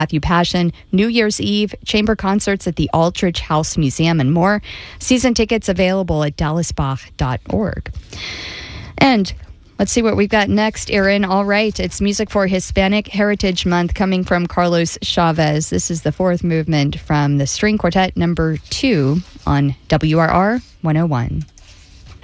Matthew Passion, New Year's Eve, chamber concerts at the Aldrich House Museum, and more. Season tickets available at dallasbach.org. And let's see what we've got next, Aaron. All right, it's Music for Hispanic Heritage Month coming from Carlos Chavez. This is the fourth movement from the String Quartet number 2 on WRR 101.